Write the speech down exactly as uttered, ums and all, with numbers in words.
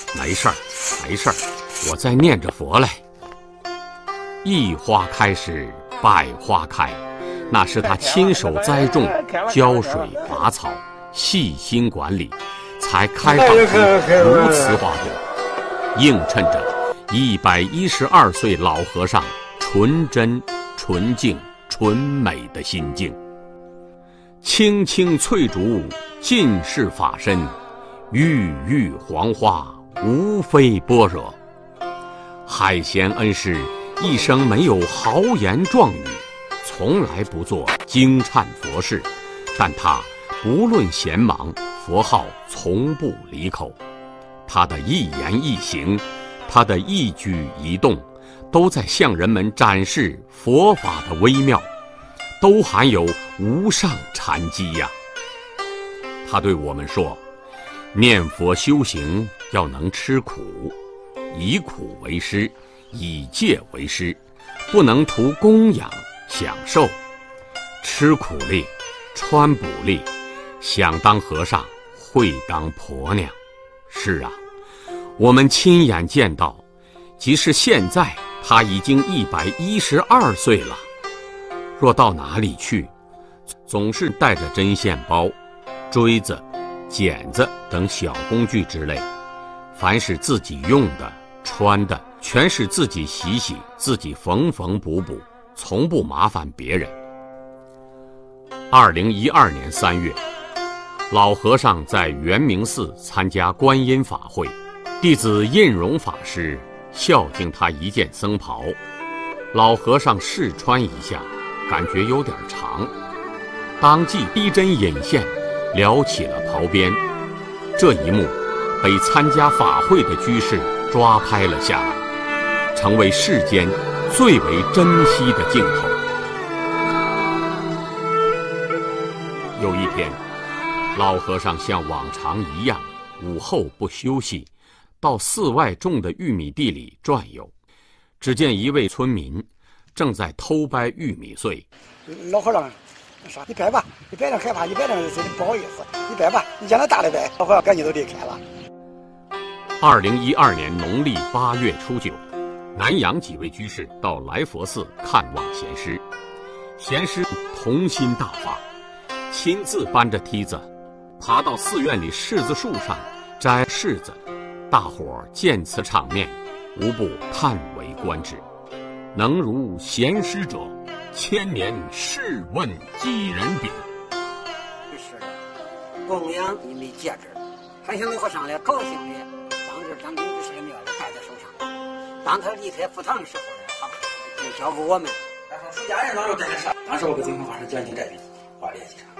没事儿，没事儿，我在念着佛嘞。一花开时，百花开，那是他亲手栽种、浇水、拔草、细心管理，才开放出如此花朵，映衬着一百一十二岁老和尚纯真、纯净、纯美的心境。青青翠竹，尽是法身；郁郁黄花，无非般若。海贤恩师一生没有豪言壮语，从来不做惊忏佛事，但他不论闲忙，佛号从不离口。他的一言一行，他的一举一动，都在向人们展示佛法的微妙，都含有无上禅机呀。他对我们说，念佛修行要能吃苦，以苦为师，以戒为师，不能图供养享受。吃苦力，穿补力，想当和尚会当婆娘。是啊，我们亲眼见到，即使现在他已经一百一十二岁了，若到哪里去，总是带着针线包、锥子、剪子等小工具之类，凡是自己用的、穿的，全是自己洗洗，自己缝缝补补，从不麻烦别人。二零一二年三月，老和尚在圆明寺参加观音法会，弟子印荣法师孝敬他一件僧袍，老和尚试穿一下，感觉有点长，当即逼针引线，撩起了袍边。这一幕被参加法会的居士抓拍了下来，成为世间最为珍惜的镜头。有一天，老和尚像往常一样，午后不休息，到寺外种的玉米地里转悠。只见一位村民正在偷掰玉米穗。 老和尚说：“你掰吧，你掰着害怕，你掰着不好意思，你掰吧，你让他大的掰。”老和尚赶紧都离开了。 二零一二年农历八月初九，南阳几位居士到来佛寺看望贤师，贤师童心大发，亲自搬着梯子爬到寺院里柿子树上摘柿子。大伙儿见此场面，无不叹为观止。能如贤师者，千年试问几人比？ 是的，供养你们戒指，还向老和尚来高兴的，当着张明居士的面戴在手上。当他离开佛堂的时候呢，他就交给我们。 出家人当时戴的啥？当时我给宗法师讲经这里，花联系上。